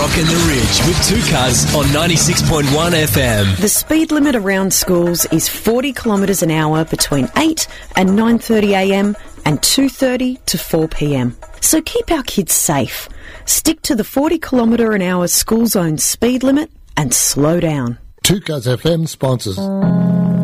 Rockin' the Ridge with Two Cuz on 96.1 FM. The speed limit around schools is 40 kilometres an hour between 8 and 9:30am and 2:30 to 4pm. So keep our kids safe. Stick to the 40 kilometre an hour school zone speed limit and slow down. Two Cuz FM sponsors.